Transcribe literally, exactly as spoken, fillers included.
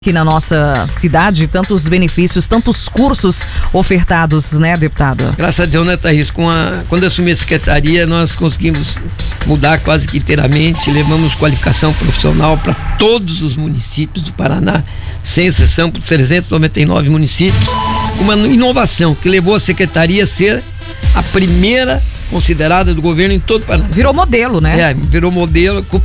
Aqui na nossa cidade, tantos benefícios, tantos cursos ofertados, né, deputado? Graças a Deus, né, Thaís? Com a, quando eu assumi a secretaria, nós conseguimos mudar quase que inteiramente, levamos qualificação profissional para todos os municípios do Paraná, sem exceção, por trezentos e noventa e nove municípios, uma inovação que levou a secretaria a ser a primeira considerada do governo em todo o Paraná. Virou modelo, né? É, virou modelo.